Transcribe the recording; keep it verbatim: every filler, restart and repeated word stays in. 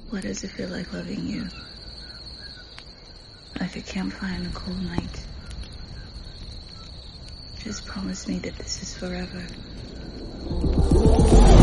What does it feel like loving you? Like a campfire on a cold night. Just promise me that this is forever.